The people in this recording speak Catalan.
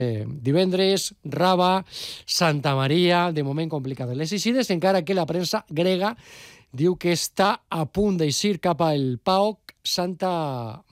Divendres, Raba, Santa Maria, de moment complicades les eixides, encara que la premsa grega diu que està a punt d'eixir cap al PAOK Santa